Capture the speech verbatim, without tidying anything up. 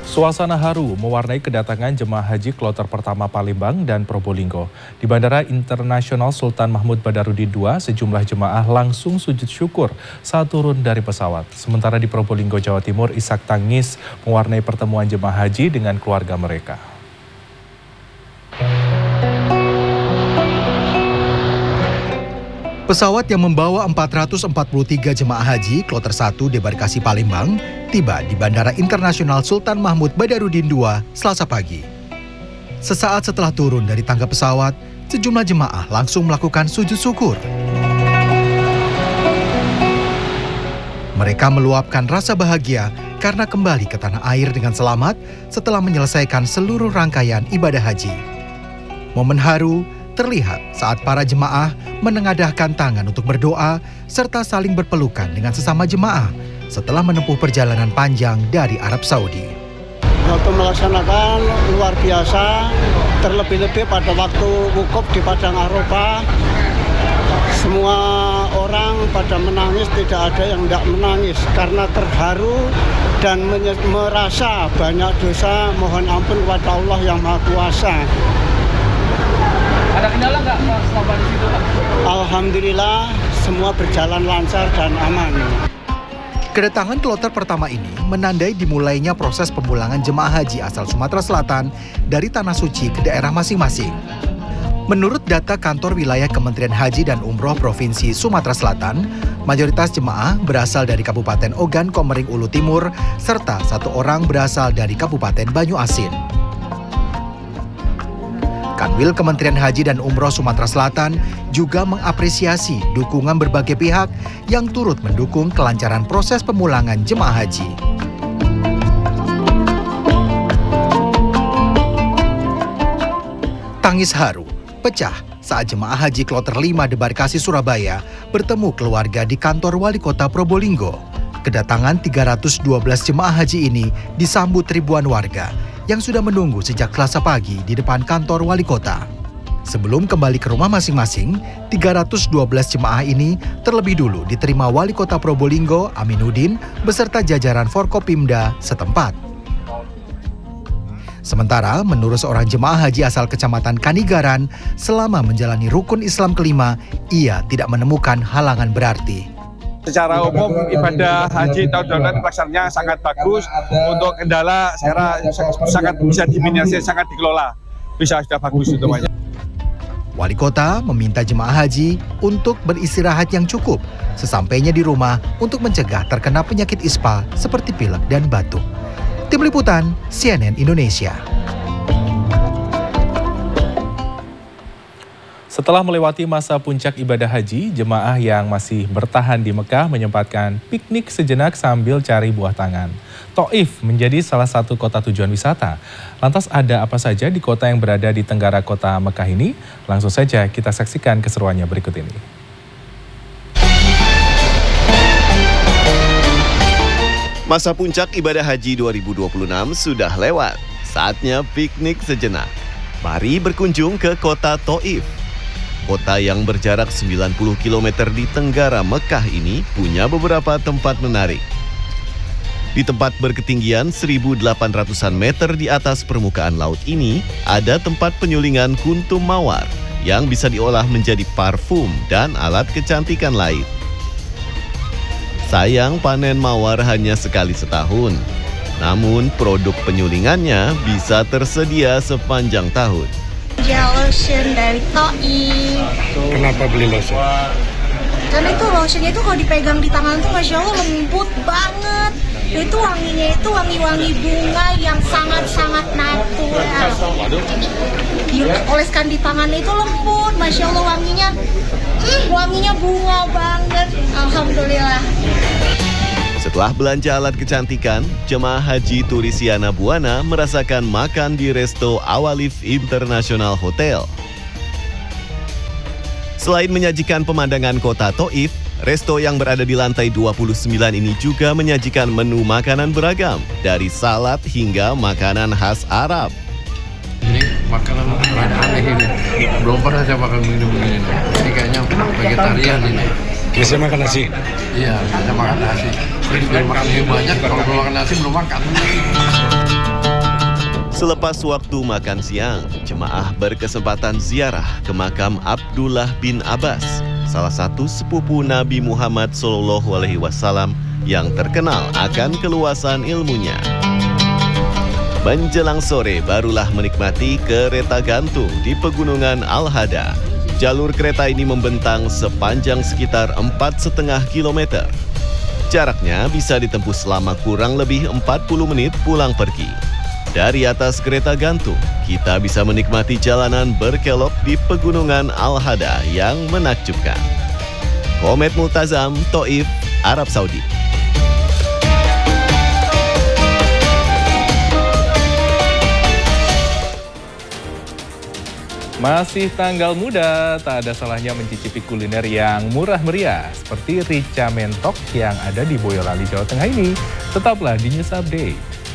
Suasana haru mewarnai kedatangan jemaah haji kloter pertama Palembang dan Probolinggo. Di Bandara Internasional Sultan Mahmud Badarudin kedua, sejumlah jemaah langsung sujud syukur saat turun dari pesawat. Sementara di Probolinggo, Jawa Timur, isak tangis mewarnai pertemuan jemaah haji dengan keluarga mereka. Pesawat yang membawa empat ratus empat puluh tiga jemaah haji kloter satu debarkasi Palembang tiba di Bandara Internasional Sultan Mahmud Badarudin kedua Selasa pagi. Sesaat setelah turun dari tangga pesawat, sejumlah jemaah langsung melakukan sujud syukur. Mereka meluapkan rasa bahagia karena kembali ke tanah air dengan selamat setelah menyelesaikan seluruh rangkaian ibadah haji. Momen haru terlihat saat para jemaah menengadahkan tangan untuk berdoa serta saling berpelukan dengan sesama jemaah setelah menempuh perjalanan panjang dari Arab Saudi. Waktu melaksanakan luar biasa, terlebih-lebih pada waktu wukuf di Padang Arafah, semua orang pada menangis, tidak ada yang tidak menangis karena terharu dan merasa banyak dosa, mohon ampun kepada Allah yang Maha Kuasa. Ada kendala nggak selama di situ, Pak? Alhamdulillah, semua berjalan lancar dan aman. Kedatangan kloter pertama ini menandai dimulainya proses pemulangan jemaah haji asal Sumatera Selatan dari Tanah Suci ke daerah masing-masing. Menurut data kantor wilayah Kementerian Haji dan Umroh Provinsi Sumatera Selatan, mayoritas jemaah berasal dari Kabupaten Ogan Komering Ulu Timur, serta satu orang berasal dari Kabupaten Banyuasin. Kanwil Kementerian Haji dan Umroh Sumatera Selatan juga mengapresiasi dukungan berbagai pihak yang turut mendukung kelancaran proses pemulangan jemaah haji. Tangis haru pecah saat jemaah haji kloter lima debarkasi Surabaya bertemu keluarga di kantor Wali Kota Probolinggo. Kedatangan tiga ratus dua belas jemaah haji ini disambut ribuan warga yang sudah menunggu sejak Selasa pagi di depan kantor Wali Kota. Sebelum kembali ke rumah masing-masing, tiga ratus dua belas jemaah ini terlebih dulu diterima Wali Kota Probolinggo, Aminuddin, beserta jajaran Forkopimda setempat. Sementara, menurut seorang jemaah haji asal Kecamatan Kanigaran, selama menjalani rukun Islam kelima, ia tidak menemukan halangan berarti. Secara umum ibadah haji tahun dua ribu dua puluh pelaksanaannya sangat bagus. Untuk kendala saya sangat bisa diminimalisir, sangat dikelola. Bisa sudah bagus semuanya. Wali Kota meminta jemaah haji untuk beristirahat yang cukup sesampainya di rumah untuk mencegah terkena penyakit ispa seperti pilek dan batuk. Tim Liputan C N N Indonesia. Setelah melewati masa puncak ibadah haji, jemaah yang masih bertahan di Mekah menyempatkan piknik sejenak sambil cari buah tangan. Taif menjadi salah satu kota tujuan wisata. Lantas ada apa saja di kota yang berada di tenggara kota Mekah ini? Langsung saja kita saksikan keseruannya berikut ini. Masa puncak ibadah haji dua ribu dua puluh enam sudah lewat. Saatnya piknik sejenak. Mari berkunjung ke kota Taif. Kota yang berjarak sembilan puluh kilometer di tenggara Mekah ini punya beberapa tempat menarik. Di tempat berketinggian seribu delapan ratusan meter di atas permukaan laut ini, ada tempat penyulingan kuntum mawar yang bisa diolah menjadi parfum dan alat kecantikan lain. Sayang panen mawar hanya sekali setahun, namun produk penyulingannya bisa tersedia sepanjang tahun. Lotion dari Taif. Kenapa beli lotion? Karena itu lotionnya itu kalau dipegang di tangan tuh Masya Allah lembut banget. Itu wanginya itu wangi-wangi bunga yang sangat-sangat natural. Dioleskan di tangan itu lembut, Masya Allah wanginya, hmm, wanginya bunga banget. Alhamdulillah. Setelah belanja alat kecantikan, jemaah haji Turisiana Buana merasakan makan di Resto Awalif International Hotel. Selain menyajikan pemandangan kota Taif, resto yang berada di lantai dua puluh sembilan ini juga menyajikan menu makanan beragam, dari salad hingga makanan khas Arab. Ini makanan rada aneh ini, belum pernah saya makan begini-begini. Ini kayaknya vegetarian ini. Biasanya makan nasi? Iya, biasanya makan nasi. Jadi biar makan lebih banyak, kalau belum makan nasi belum makan. Selepas waktu makan siang, jemaah berkesempatan ziarah ke makam Abdullah bin Abbas, salah satu sepupu Nabi Muhammad shallallahu alaihi wasallam yang terkenal akan keluasan ilmunya. Menjelang sore barulah menikmati kereta gantung di Pegunungan Al-Hada. Jalur kereta ini membentang sepanjang sekitar empat koma lima kilometer. Jaraknya bisa ditempuh selama kurang lebih empat puluh menit pulang pergi. Dari atas kereta gantung, kita bisa menikmati jalanan berkelok di Pegunungan Al-Hada yang menakjubkan. Komet Multazam, Taif, Arab Saudi. Masih tanggal muda, tak ada salahnya mencicipi kuliner yang murah meriah seperti rica mentok yang ada di Boyolali, Jawa Tengah ini. Tetaplah di News Update.